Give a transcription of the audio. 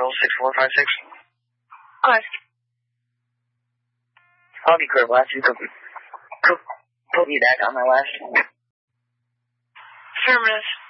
6456. What? I'll be clear, last you put me back on my last. Affirmative.